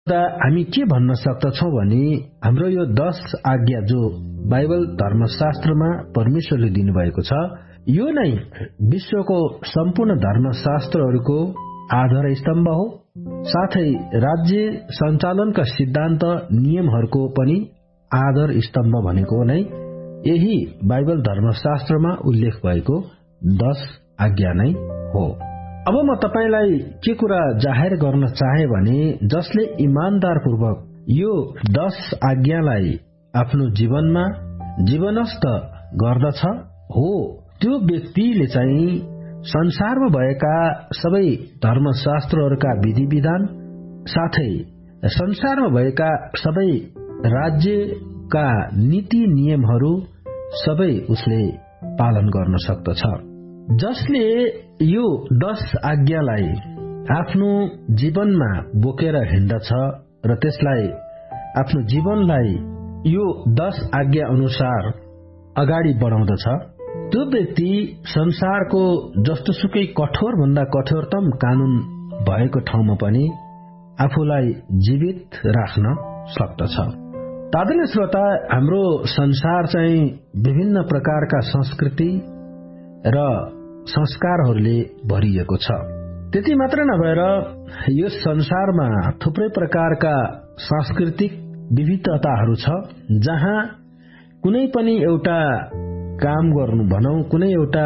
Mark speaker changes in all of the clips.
Speaker 1: हामी के भन्न सक्दछौं भने हाम्रो यो 10 आज्ञा जो बाइबल धर्मशास्त्रमा परमेश्वरले दिनुभएको छ, यो नै विश्वको सम्पूर्ण धर्मशास्त्रहरूको आधार स्तम्भ हो। साथै राज्य सञ्चालनका सिद्धान्त नियमहरूको पनि आधार स्तम्भ भनेको नै यही बाइबल धर्मशास्त्रमा उल्लेख भएको 10 आज्ञा नै हो। अब म तपाईलाई के कुरा जाहेर गर्न चाहे भने जसले इमानदारपूर्वक यो 10 आज्ञालाई आफ्नो जीवनमा जीवनस्थ गर्दछ हो, त्यो व्यक्तिले चाहिँ संसारमा भएका सबै धर्मशास्त्रहरूका विधि विधान साथै संसारमा भएका सबै राज्यका नीति नियमहरू सबै उसले पालन गर्न सक्दछ। जसले यो 10 आज्ञालाई आफ्नो जीवनमा बोकेर हिँड्दछ र त्यसलाई आफ्नो जीवनलाई यो 10 आज्ञा अनुसार अगाडि बढाउँदछ, त्यो व्यक्ति संसारको जस्तोसुकै कठोर भन्दा कठोरतम कानून भएको ठाउँमा पनि आफूलाई जीवित राख्न सक्दछ। आदरणीय श्रोता, हाम्रो संसार चाहिँ विभिन्न प्रकारका संस्कृति र संस्कारहरूले भरिएको छ। त्यति मात्र नभएर यो संसारमा थुप्रै प्रकारका सांस्कृतिक विविधताहरू छ, जहाँ कुनै पनि एउटा काम गर्नु भनौं, कुनै एउटा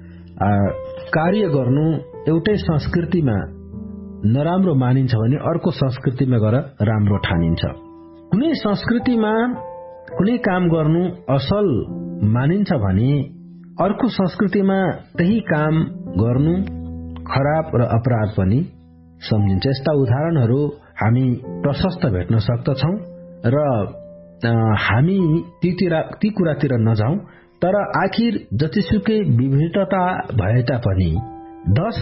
Speaker 1: कार्य गर्नु एउटै संस्कृतिमा नराम्रो मानिन्छ भने अर्को संस्कृतिमा गएर राम्रो ठानिन्छ। कुनै संस्कृतिमा कुनै काम गर्नु असल मानिन्छ भने अर्को संस्कृतिमा त्यही काम गर्नु खराब र अपराध पनि सम्झिन्छ। यस्ता उदाहरणहरू हामी प्रशस्त भेट्न सक्दछौं र हामी ती कुरातिर नजाउँ, तर आखिर जतिसुकै विभिन्नता भए तापनि 10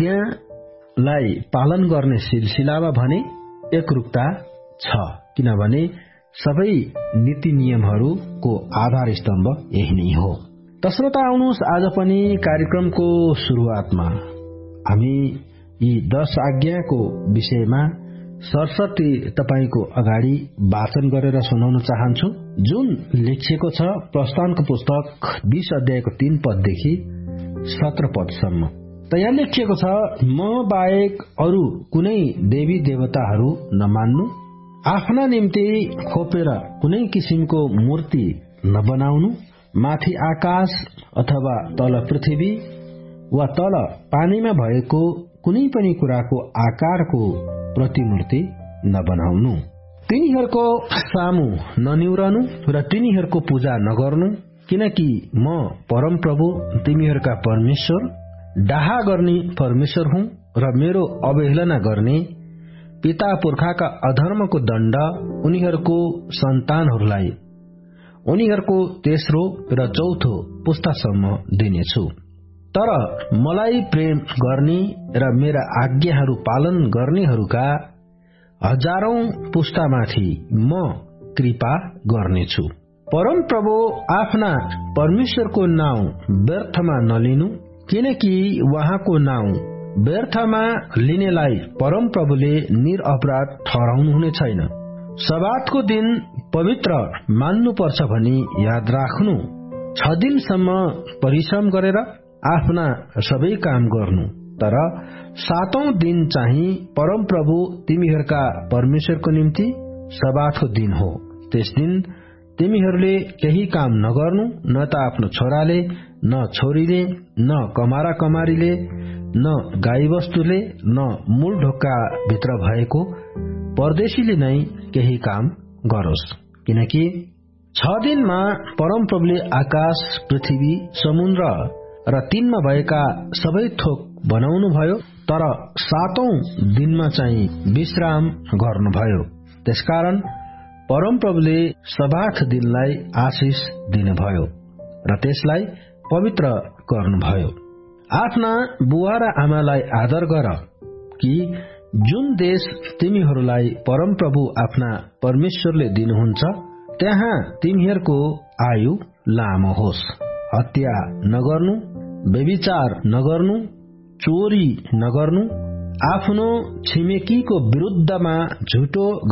Speaker 1: आज्ञालाई पालन गर्ने सिलसिलामा भने एकरूपता छ, किनभने सबै नीति नियमहरूको आधार स्तम्भ यही नै हो। श्रोता, आउनुहोस् आज पनि कार्यक्रमको सुरुवातमा हामी यी 10 आज्ञाको विषयमा सरस्वती तपाईको अगाडि वाचन गरेर सुनाउन चाहन्छु, जुन लेखिएको छ प्रस्थानको पुस्तक 20 अध्यायको 3 पददेखि 17 पदसम्म। यहाँ लेखिएको छ, म बाहेक अरू कुनै देवी देवताहरू नमान्नु, आफ्ना निम्ति खोपेर कुनै किसिमको मूर्ति नबनाउनु, माथि आकाश अथवा तल पृथ्वी वा तल पानीमा भएको कुनै पनि कुराको आकारको प्रतिमूर्ति नबनाउनु, तिनीहरूको सामु ननिउरनु र तिनीहरूको पूजा नगर्नु, किनकि म परमप्रभु तिमीहरूका परमेश्वर डाहा गर्ने परमेश्वर हुँ र मेरो अवहेलना गर्ने पिता पुर्खाका अधर्मको दण्ड उनीहरूको सन्तानहरूलाई उनीहरूको तेस्रो र चौथो पुस्तासम्म दिनेछु। तर मलाई प्रेम गर्ने र मेरा आज्ञाहरू पालन गर्नेहरूका हजारौं पुस्तामाथि म कृपा गर्नेछु। परमप्रभु आफ्ना परमेश्वरको नाउँ व्यर्थमा नलिनु, किनकि उहाँको नाउँ व्यर्थमा लिनेलाई परमप्रभुले निरपराध ठहराउनु हुने छैन। सब्बातको दिन पवित्र मान्नुपर्छ भनी याद राख्नु, 6 दिनसम्म परिश्रम गरेर आफ्ना सबै काम गर्नु, तर 7औं दिन चाहिँ परमप्रभु तिमीहरूका परमेश्वरको निम्ति सब्बातको दिन हो। त्यस दिन तिमीहरूले केही काम नगर्नु, न त आफ्नो छोराले, न छोरीले, न कमारा कमारीले, न गाईवस्तुले, न मूल ढोका भित्र भएको परदेशीले नै केही काम गरोस्, किनकि 6 दिनमा परमप्रभुले आकाश, पृथ्वी, समुद्र र तिनमा भएका सबै थोक बनाउनु भयो, तर 7औं दिनमा चाहिँ विश्राम गर्नुभयो। त्यसकारण परमप्रभुले सब्बात दिनलाई आशिष दिनुभयो र त्यसलाई पवित्र गर्नुभयो। आफ्ना बुवा र आमालाई आदर गर, कि जुन देश तिमीहरूलाई परमप्रभु आफ्ना परमेश्वरले दिनुहुन्छ त्यहाँ तिमीहरूको आयु लामो होस्। हत्या नगर्नु, व्यभिचार नगर्नु, चोरी नगर्नु, आफ्नो छिमेकीको विरुद्धमा झुटो